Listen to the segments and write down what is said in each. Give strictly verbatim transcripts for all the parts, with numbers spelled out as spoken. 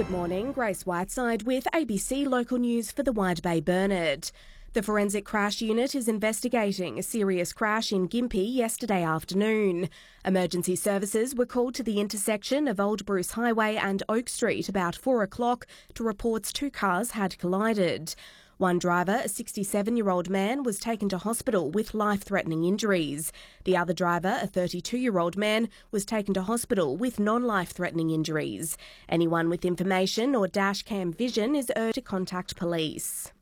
Good morning, Grace Whiteside with A B C Local News for the Wide Bay Burnett. The Forensic Crash Unit is investigating a serious crash in Gympie yesterday afternoon. Emergency services were called to the intersection of Old Bruce Highway and Oak Street about four o'clock to reports two cars had collided. One driver, a sixty-seven-year-old man, was taken to hospital with life-threatening injuries. The other driver, a thirty-two-year-old man, was taken to hospital with non-life-threatening injuries. Anyone with information or dash cam vision is urged to contact police.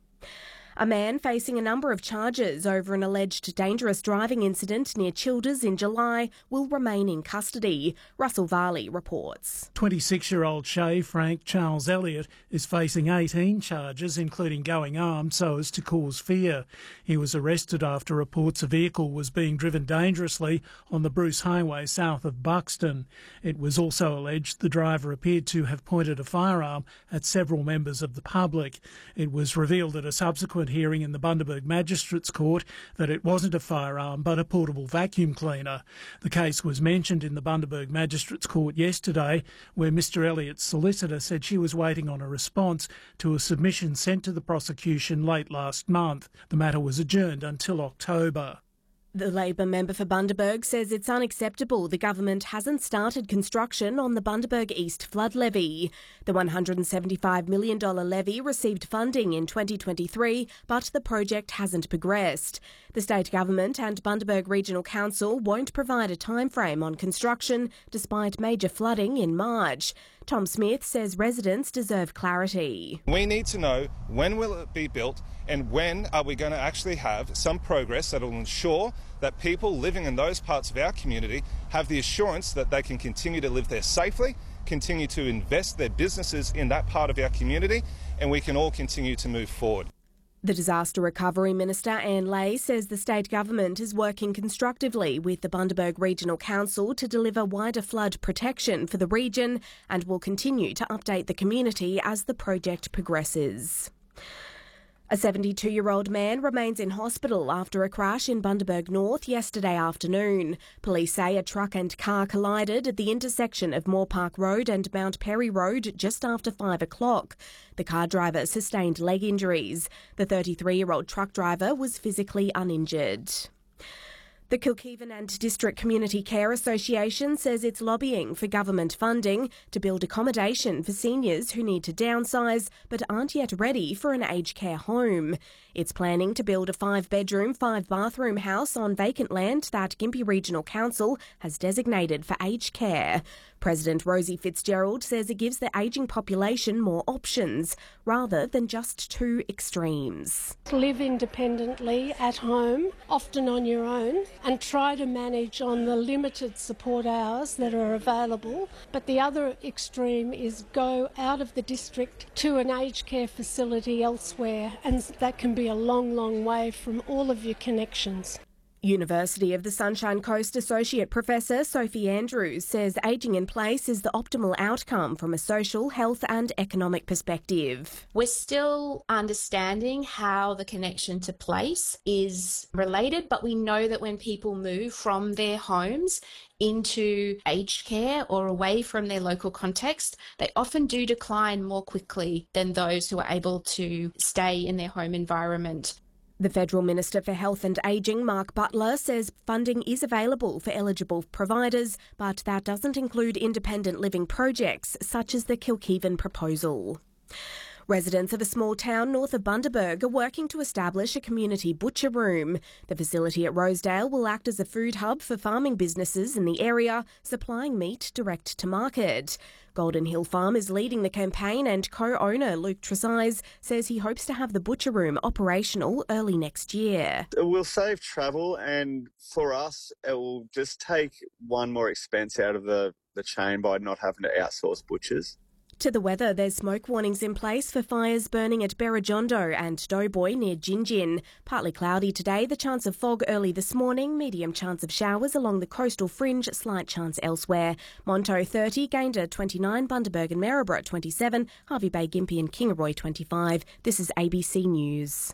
A man facing a number of charges over an alleged dangerous driving incident near Childers in July will remain in custody. Russell Varley reports. twenty-six-year-old Shay Frank Charles Elliott is facing eighteen charges, including going armed so as to cause fear. He was arrested after reports a vehicle was being driven dangerously on the Bruce Highway south of Buxton. It was also alleged the driver appeared to have pointed a firearm at several members of the public. It was revealed at a subsequent hearing in the Bundaberg Magistrates Court that it wasn't a firearm but a portable vacuum cleaner. The case was mentioned in the Bundaberg Magistrates Court yesterday, where Mr Elliott's solicitor said she was waiting on a response to a submission sent to the prosecution late last month. The matter was adjourned until October. The Labor member for Bundaberg says it's unacceptable the government hasn't started construction on the Bundaberg East flood levy. The one hundred seventy-five million dollars levy received funding in twenty twenty-three, but the project hasn't progressed. The state government and Bundaberg Regional Council won't provide a timeframe on construction despite major flooding in March. Tom Smith says residents deserve clarity. We need to know when will it be built and when are we going to actually have some progress that will ensure that people living in those parts of our community have the assurance that they can continue to live there safely, continue to invest their businesses in that part of our community, and we can all continue to move forward. The Disaster Recovery Minister, Anne Ley, says the state government is working constructively with the Bundaberg Regional Council to deliver wider flood protection for the region and will continue to update the community as the project progresses. A seventy-two-year-old man remains in hospital after a crash in Bundaberg North yesterday afternoon. Police say a truck and car collided at the intersection of Moore Park Road and Mount Perry Road just after five o'clock. The car driver sustained leg injuries. The thirty-three-year-old truck driver was physically uninjured. The Kilkivan and District Community Care Association says it's lobbying for government funding to build accommodation for seniors who need to downsize but aren't yet ready for an aged care home. It's planning to build a five-bedroom, five-bathroom house on vacant land that Gympie Regional Council has designated for aged care. President Rosie Fitzgerald says it gives the ageing population more options rather than just two extremes. Live independently at home, often on your own, and try to manage on the limited support hours that are available. But the other extreme is go out of the district to an aged care facility elsewhere, and that can be a long, long way from all of your connections. University of the Sunshine Coast Associate Professor Sophie Andrews says ageing in place is the optimal outcome from a social, health and economic perspective. We're still understanding how the connection to place is related, but we know that when people move from their homes into aged care or away from their local context, they often do decline more quickly than those who are able to stay in their home environment. The Federal Minister for Health and Ageing, Mark Butler, says funding is available for eligible providers, but that doesn't include independent living projects such as the Kilkivan proposal. Residents of a small town north of Bundaberg are working to establish a community butcher room. The facility at Rosedale will act as a food hub for farming businesses in the area, supplying meat direct to market. Golden Hill Farm is leading the campaign and co-owner Luke Tresize says he hopes to have the butcher room operational early next year. It will save travel, and for us it will just take one more expense out of the, the chain by not having to outsource butchers. To the weather, there's smoke warnings in place for fires burning at Berrijondo and Doughboy near Gingin. Partly cloudy today, the chance of fog early this morning, medium chance of showers along the coastal fringe, slight chance elsewhere. Monto thirty, Gayndah twenty-nine, Bundaberg and Maryborough twenty-seven, Hervey Bay, Gympie and Kingaroy twenty-five. This is A B C News.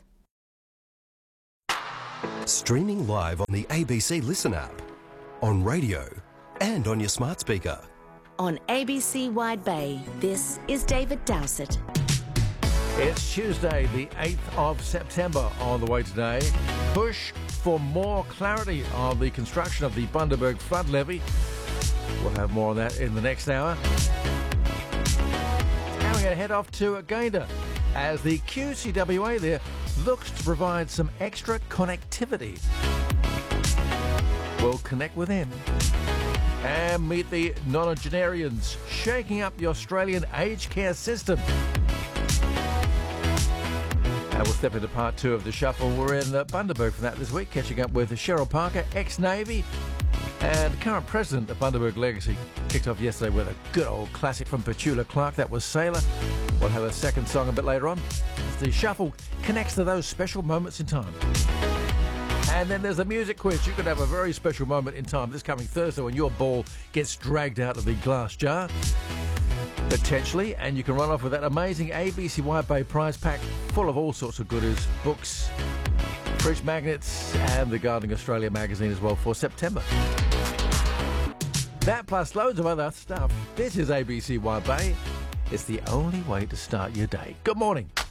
Streaming live on the A B C Listen app, on radio and on your smart speaker. On A B C Wide Bay, this is David Dowsett. It's Tuesday, the eighth of September on the way today. Push for more clarity on the construction of the Bundaberg flood levy. We'll have more on that in the next hour. And we're going to head off to Gayndah as the Q C W A there looks to provide some extra connectivity. We'll connect with them. And meet the nonagenarians shaking up the Australian aged care system. And we'll step into part two of the shuffle. We're in uh, Bundaberg for that this week, catching up with Cheryl Parker, ex-Navy and current president of Bundaberg Legacy. Kicked off yesterday with a good old classic from Petula Clark, that was Sailor. We'll have a second song a bit later on as the shuffle connects to those special moments in time. And then there's a music quiz. You could have a very special moment in time this coming Thursday when your ball gets dragged out of the glass jar, potentially, and you can run off with that amazing A B C Wide Bay prize pack full of all sorts of goodies, books, fridge magnets, and the Gardening Australia magazine as well for September. That plus loads of other stuff. This is A B C Wide Bay. It's the only way to start your day. Good morning.